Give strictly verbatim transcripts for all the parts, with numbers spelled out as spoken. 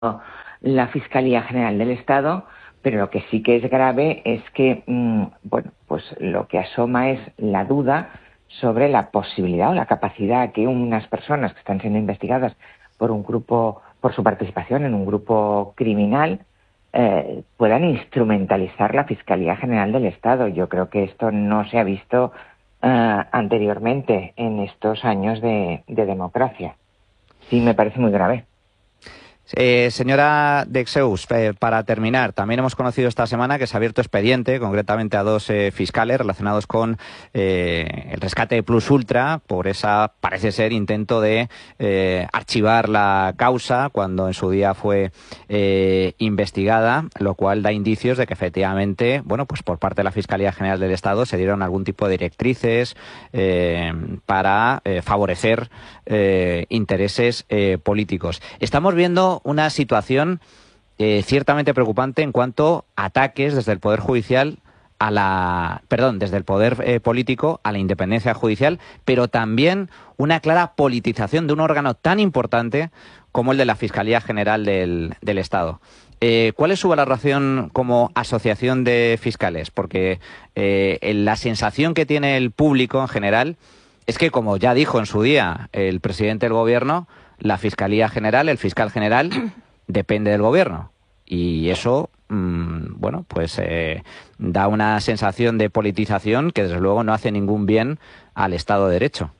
la Fiscalía General del Estado, pero lo que sí que es grave es que, mmm, bueno, pues lo que asoma es la duda sobre la posibilidad o la capacidad que unas personas que están siendo investigadas por un grupo, por su participación en un grupo criminal, eh, puedan instrumentalizar la Fiscalía General del Estado. Yo creo que esto no se ha visto uh, anteriormente en estos años de, de democracia. Sí, me parece muy grave. Eh, señora Dexeus, eh, para terminar, también hemos conocido esta semana que se ha abierto expediente, concretamente a dos eh, fiscales relacionados con eh, el rescate de Plus Ultra por esa, parece ser, intento de eh, archivar la causa cuando en su día fue eh, investigada, lo cual da indicios de que efectivamente, bueno, pues por parte de la Fiscalía General del Estado se dieron algún tipo de directrices eh, para eh, favorecer eh, intereses eh, políticos. Estamos viendo una situación eh, ciertamente preocupante en cuanto a ataques desde el Poder Judicial a la, perdón, desde el Poder eh, político a la independencia judicial, pero también una clara politización de un órgano tan importante como el de la Fiscalía General del, del Estado. Eh, ¿Cuál es su valoración como asociación de fiscales? Porque eh, la sensación que tiene el público en general es que, como ya dijo en su día el presidente del Gobierno, la Fiscalía General, el fiscal general, depende del Gobierno. Y eso, mmm, bueno, pues eh, da una sensación de politización que, desde luego, no hace ningún bien al Estado de Derecho.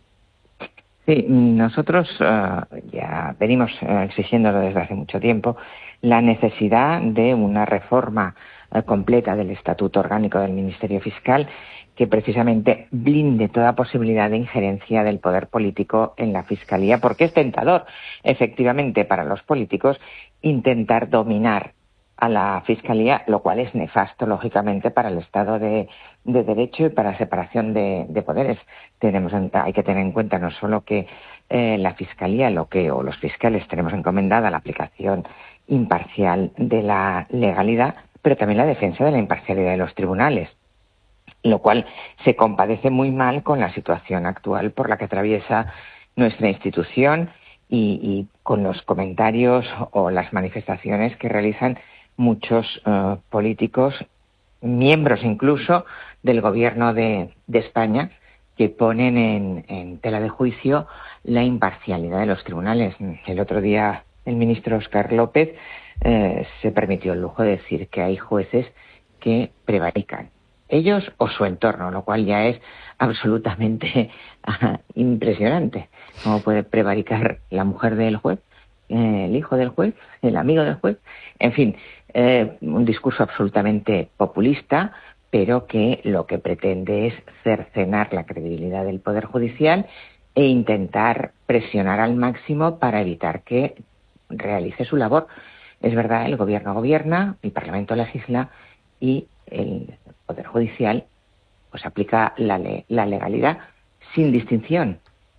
Sí, nosotros uh, ya venimos uh, exigiéndolo desde hace mucho tiempo, la necesidad de una reforma uh, completa del Estatuto Orgánico del Ministerio Fiscal que precisamente blinde toda posibilidad de injerencia del poder político en la Fiscalía, porque es tentador, efectivamente, para los políticos intentar dominar a la Fiscalía, lo cual es nefasto, lógicamente, para el Estado de, de Derecho y para la separación de, de poderes. Tenemos en, hay que tener en cuenta no solo que eh, la Fiscalía lo que, o los fiscales tenemos encomendada la aplicación imparcial de la legalidad, pero también la defensa de la imparcialidad de los tribunales, lo cual se compadece muy mal con la situación actual por la que atraviesa nuestra institución y, y con los comentarios o las manifestaciones que realizan muchos uh, políticos, miembros incluso del Gobierno de, de España, que ponen en, en tela de juicio la imparcialidad de los tribunales. El otro día el ministro Óscar López eh, se permitió el lujo de decir que hay jueces que prevarican, ellos o su entorno, lo cual ya es absolutamente uh, impresionante. ¿Cómo puede prevaricar la mujer del juez, eh, el hijo del juez, el amigo del juez? En fin, eh, un discurso absolutamente populista, pero que lo que pretende es cercenar la credibilidad del Poder Judicial e intentar presionar al máximo para evitar que realice su labor. Es verdad, el Gobierno gobierna, el Parlamento legisla y el Poder Judicial pues aplica la, le la legalidad sin distinción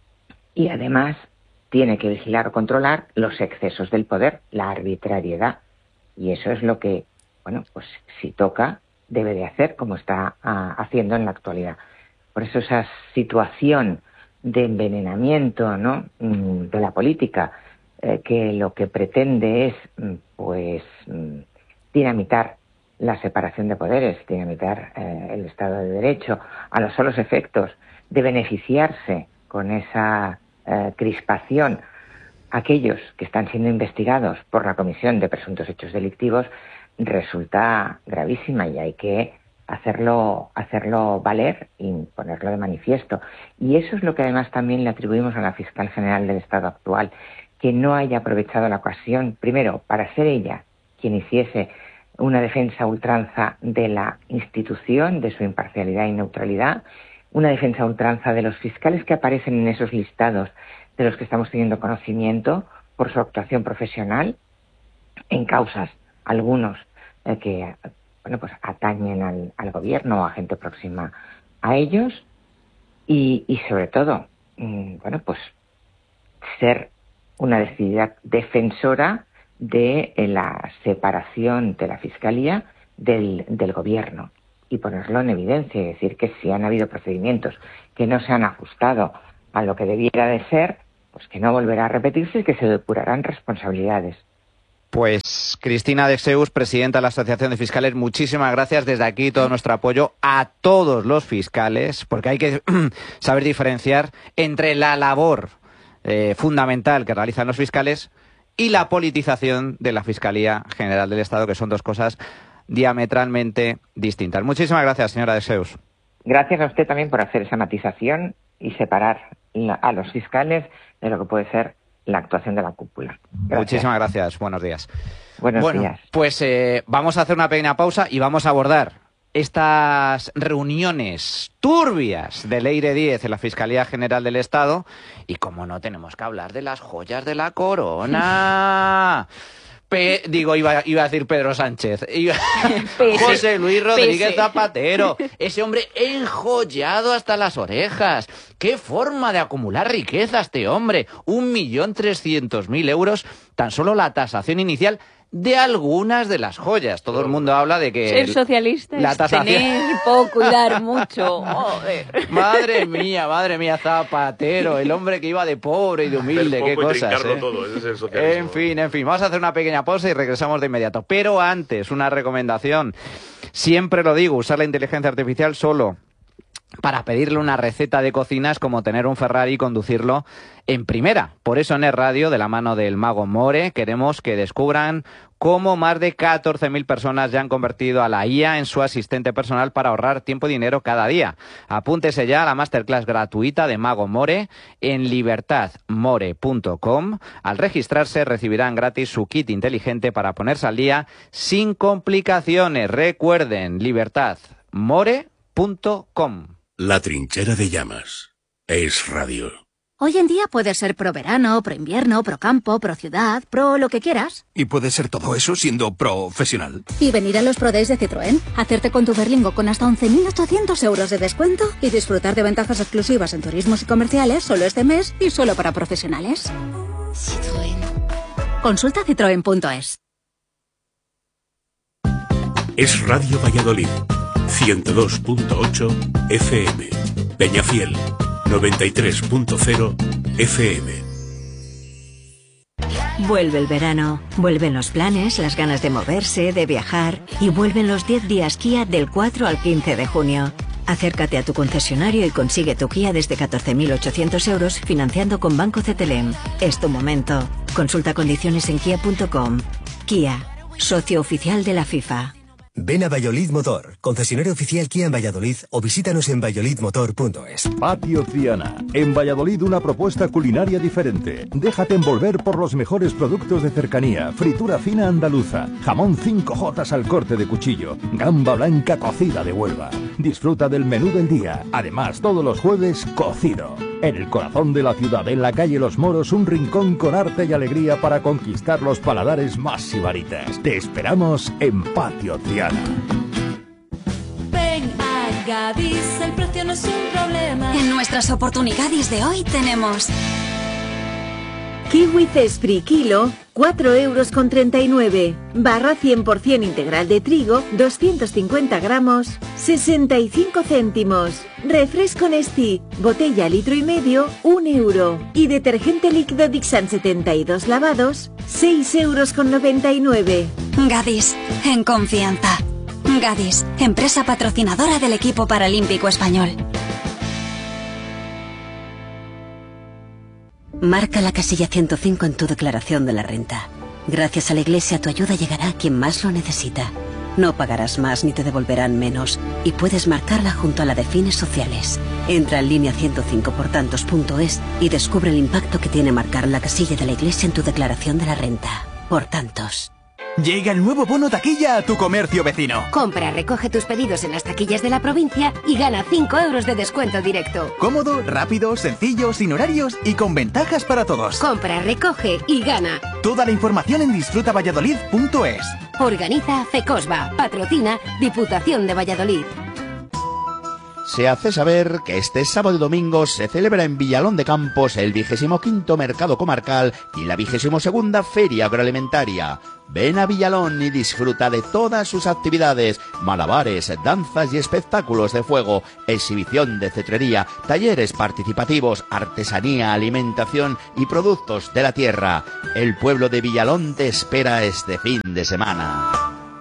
y además tiene que vigilar o controlar los excesos del poder, la arbitrariedad, y eso es lo que, bueno, pues si toca debe de hacer, como está uh, haciendo en la actualidad. Por eso esa situación de envenenamiento, ¿no?, mm, de la política, eh, que lo que pretende es mm, pues mm, dinamitar la separación de poderes, dinamitar eh, el Estado de Derecho, a los solos efectos de beneficiarse con esa eh, crispación aquellos que están siendo investigados por la Comisión de Presuntos Hechos Delictivos, resulta gravísima y hay que hacerlo, hacerlo valer y ponerlo de manifiesto. Y eso es lo que además también le atribuimos a la Fiscal General del Estado actual, que no haya aprovechado la ocasión, primero, para ser ella quien hiciese una defensa a ultranza de la institución, de su imparcialidad y neutralidad, una defensa a ultranza de los fiscales que aparecen en esos listados de los que estamos teniendo conocimiento por su actuación profesional en causas, algunos eh, que bueno, pues atañen al, al gobierno o a gente próxima a ellos y, y sobre todo, mmm, bueno, pues ser una decidida defensora de la separación de la Fiscalía del, del Gobierno y ponerlo en evidencia y decir que si han habido procedimientos que no se han ajustado a lo que debiera de ser, pues que no volverá a repetirse y que se depurarán responsabilidades. Pues Cristina Dexeus, presidenta de la Asociación de Fiscales, muchísimas gracias. Desde aquí todo nuestro apoyo a todos los fiscales, porque hay que saber diferenciar entre la labor eh, fundamental que realizan los fiscales y la politización de la Fiscalía General del Estado, que son dos cosas diametralmente distintas. Muchísimas gracias, señora Dexeus. Gracias a usted también por hacer esa matización y separar la, a los fiscales de lo que puede ser la actuación de la cúpula. Gracias. Muchísimas gracias. Buenos días. Buenos bueno, días. Pues eh, vamos a hacer una pequeña pausa y vamos a abordar estas reuniones turbias de Leire Díez en la Fiscalía General del Estado y, como no, tenemos que hablar de las joyas de la corona. Pe digo, iba, iba a decir Pedro Sánchez. Iba... José Luis Rodríguez Pese. Zapatero. Ese hombre enjollado hasta las orejas. ¡Qué forma de acumular riqueza este hombre! Un millón trescientos mil euros, tan solo la tasación inicial de algunas de las joyas. Todo el mundo habla de que... Ser socialista la es tasación... tener poco y dar mucho. Joder. Madre mía, madre mía, Zapatero, el hombre que iba de pobre y de humilde, qué cosas, ¿eh? Todo, ese es el socialismo. En fin, en fin, vamos a hacer una pequeña pausa y regresamos de inmediato. Pero antes, una recomendación. Siempre lo digo, usar la inteligencia artificial solo para pedirle una receta de cocina es como tener un Ferrari y conducirlo en primera. Por eso en Es Radio, de la mano del mago More, queremos que descubran cómo más de catorce mil personas ya han convertido a la I A en su asistente personal para ahorrar tiempo y dinero cada día. Apúntese ya a la masterclass gratuita de Mago More en libertad more punto com. Al registrarse recibirán gratis su kit inteligente para ponerse al día sin complicaciones. Recuerden, libertad more punto com. La trinchera de llamas. Es Radio. Hoy en día puedes ser pro verano, pro invierno, pro campo, pro ciudad, pro lo que quieras. Y puedes ser todo eso siendo profesional. Y venir a los Pro Days de Citroën, hacerte con tu Berlingo con hasta once mil ochocientos euros de descuento y disfrutar de ventajas exclusivas en turismos y comerciales solo este mes y solo para profesionales. Citroën. Consulta citroen punto es. Es Radio Valladolid. ciento dos punto ocho F M. Peñafiel. noventa y tres punto cero F M. Vuelve el verano, vuelven los planes, las ganas de moverse, de viajar y vuelven los diez días Kia del cuatro al quince de junio. Acércate a tu concesionario y consigue tu Kia desde catorce mil ochocientos euros financiando con Banco C T L M. Es tu momento. Consulta condiciones en kia punto com. Kia, socio oficial de la FIFA. Ven a Valladolid Motor, concesionario oficial Kia en Valladolid, o visítanos en valladolid motor punto es. Patio Triana. En Valladolid una propuesta culinaria diferente. Déjate envolver por los mejores productos de cercanía. Fritura fina andaluza, jamón cinco jotas al corte de cuchillo, gamba blanca cocida de Huelva. Disfruta del menú del día. Además, todos los jueves, cocido. En el corazón de la ciudad, en la calle Los Moros, un rincón con arte y alegría para conquistar los paladares más sibaritas. Te esperamos en Patio Triana. Ven a Gadis, el precio no es un problema. En nuestras oportunidades de hoy tenemos Kiwi Cespri kilo, cuatro euros con treinta y nueve. Barra cien por ciento integral de trigo, doscientos cincuenta gramos, sesenta y cinco céntimos. Refresco Nestí, botella litro y medio, un euro. Y detergente líquido Dixan setenta y dos lavados, seis euros con noventa y nueve. Gadis, en confianza. Gadis, empresa patrocinadora del equipo paralímpico español. Marca la casilla ciento cinco en tu declaración de la renta. Gracias a la Iglesia tu ayuda llegará a quien más lo necesita. No pagarás más ni te devolverán menos y puedes marcarla junto a la de fines sociales. Entra en línea ciento cinco por tantos punto es y descubre el impacto que tiene marcar la casilla de la Iglesia en tu declaración de la renta. Por tantos. Llega el nuevo bono taquilla a tu comercio vecino. Compra, recoge tus pedidos en las taquillas de la provincia y gana cinco euros de descuento directo. Cómodo, rápido, sencillo, sin horarios y con ventajas para todos. Compra, recoge y gana. Toda la información en disfruta valladolid punto es. Organiza Fecosba. Patrocina Diputación de Valladolid. Se hace saber que este sábado y domingo se celebra en Villalón de Campos el vigésimo quinto Mercado Comarcal y la vigésimo segunda Feria Agroalimentaria. Ven a Villalón y disfruta de todas sus actividades, malabares, danzas y espectáculos de fuego, exhibición de cetrería, talleres participativos, artesanía, alimentación y productos de la tierra. El pueblo de Villalón te espera este fin de semana.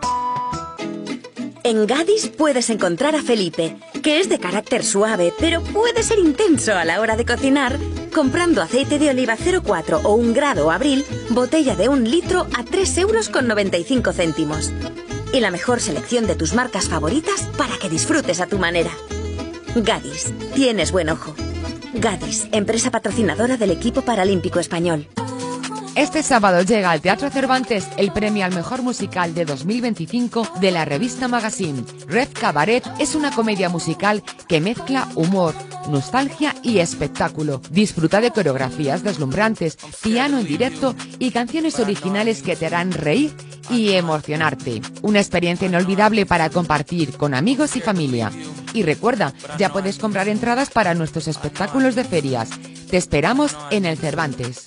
En Gadis puedes encontrar a Felipe, que es de carácter suave, pero puede ser intenso a la hora de cocinar, comprando aceite de oliva cero coma cuatro o un grado Abril, botella de un litro a tres euros con noventa y cinco céntimos. Y la mejor selección de tus marcas favoritas para que disfrutes a tu manera. Gadis, tienes buen ojo. Gadis, empresa patrocinadora del equipo paralímpico español. Este sábado llega al Teatro Cervantes el premio al mejor musical de dos mil veinticinco de la revista Magazine. Red Cabaret es una comedia musical que mezcla humor, nostalgia y espectáculo. Disfruta de coreografías deslumbrantes, piano en directo y canciones originales que te harán reír y emocionarte. Una experiencia inolvidable para compartir con amigos y familia. Y recuerda, ya puedes comprar entradas para nuestros espectáculos de ferias. Te esperamos en el Cervantes.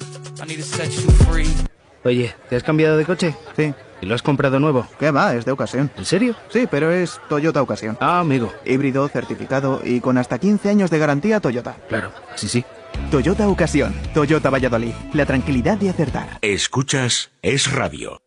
Oye, ¿te has cambiado de coche? Sí. ¿Y lo has comprado nuevo? ¿Qué va? Es de ocasión. ¿En serio? Sí, pero es Toyota Ocasión. Ah, amigo. Híbrido, certificado y con hasta quince años de garantía Toyota. Claro, sí, sí. Toyota Ocasión. Toyota Valladolid. La tranquilidad de acertar. Escuchas Es Radio.